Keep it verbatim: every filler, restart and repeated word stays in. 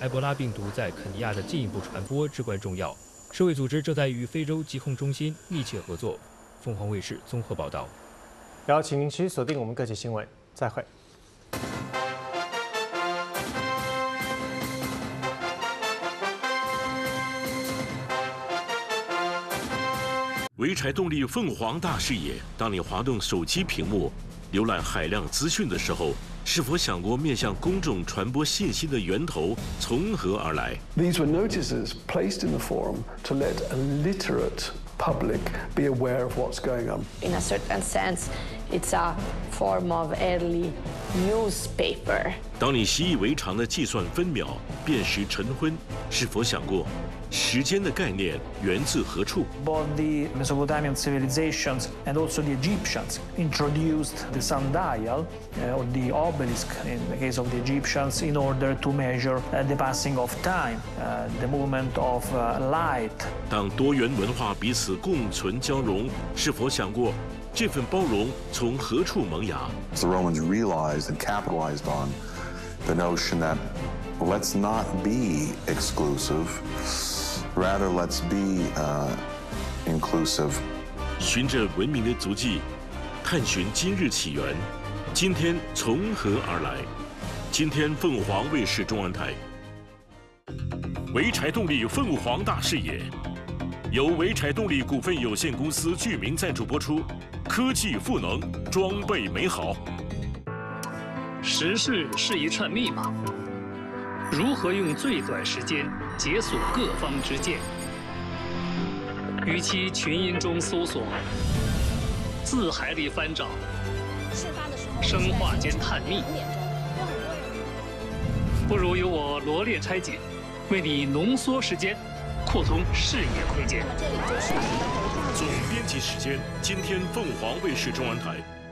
埃博拉病毒在肯尼亚的进一步传播至关重要。世卫组织正在与非洲疾控中心密切合作。凤凰卫视综合报道。 邀请您持续锁定我们各界新闻，再会。 潍柴动力凤凰大视野，当你滑动手机屏幕，浏览海量资讯的时候，是否想过面向公众传播信息的源头从何而来 ？These were notices placed in the forum to let a literate public be aware of what's going on. In a certain sense, it's a form of early newspaper. 当你习以为常的计算分秒、辨识晨昏，是否想过时间的概念源自何处 ？Both the Mesopotamian civilizations and also the Egyptians introduced the sundial uh, or the obelisk in the case of the Egyptians in order to measure uh, the passing of time, uh, the movement of uh, light. 当多元文化彼此共存交融，是否想过这份包容从何处萌芽 The Romans realized and capitalized on the notion that let's not be exclusive, rather let's be uh, inclusive. 循着文明的足迹，探寻今日起源，今天从何而来？今天凤凰卫视中文台，潍柴动力凤凰大视野，由潍柴动力股份有限公司居民赞助播出。科技赋能，装备美好。 时事是一串密码，如何用最短时间解锁各方之见？与其群音中搜索，字海里翻找，生化间探秘，不如由我罗列拆解，为你浓缩时间，扩充视野空间。 总编辑时间，今天凤凰卫视中文台。